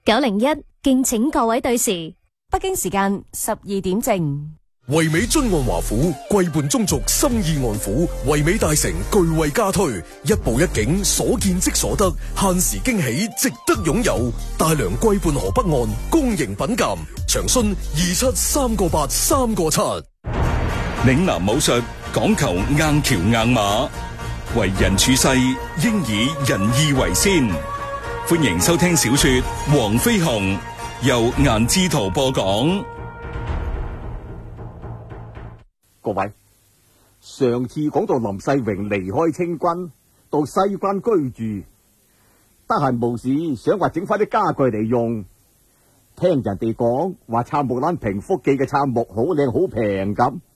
901，敬請各位對時。 北京時間12點正。 唯美津岸華府，貴伴宗族，心意安撫。唯美大城巨惠加推，一步一景，所見即所得，限時驚喜，值得擁有。大良貴伴河北岸，公營品鑒，長詢273837。 嶺南武術講求硬橋硬馬，為人處世應以仁義為先。歡迎收聽小說《黃飛鴻》，由顏志圖播講。 各位，上次講到林世榮離開清軍到西關居住，得閒無事想話整翻啲家具嚟用，聽人哋講話杉木欄平福記嘅杉木好靚好平咁，